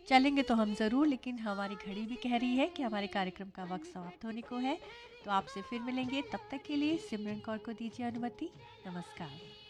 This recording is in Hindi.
चलेंगे तो हम ज़रूर, लेकिन हमारी घड़ी भी कह रही है कि हमारे कार्यक्रम का वक्त समाप्त होने को है। तो आपसे फिर मिलेंगे, तब तक के लिए सिमरन कौर को दीजिए अनुमति। नमस्कार।